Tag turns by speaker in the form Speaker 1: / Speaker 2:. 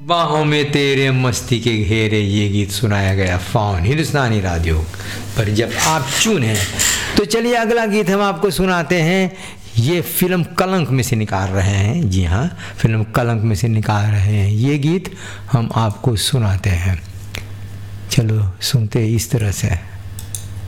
Speaker 1: बाहों में तेरे मस्ती के घेरे, ये गीत सुनाया गया फाउन हिंदुस्तानी राडियो पर जब आप चुन हैं। तो चलिए अगला गीत हम आपको सुनाते हैं। ये फिल्म कलंक में से निकाल रहे हैं। जी हाँ, फिल्म कलंक में से निकाल रहे हैं। ये गीत हम आपको सुनाते हैं। चलो सुनते इस तरह से।